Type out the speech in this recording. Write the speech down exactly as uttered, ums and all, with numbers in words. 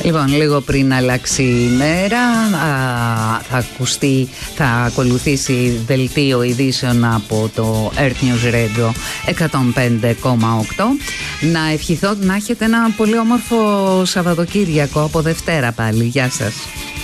Λοιπόν, λίγο πριν αλλάξει η μέρα θα ακουστεί, θα ακολουθήσει δελτίο ειδήσεων από το Earth News Radio εκατόν πέντε κόμμα οκτώ. Να ευχηθώ να έχετε ένα πολύ όμορφο Σαββατοκύριακο από Δευτέρα πάλι. Γεια σας.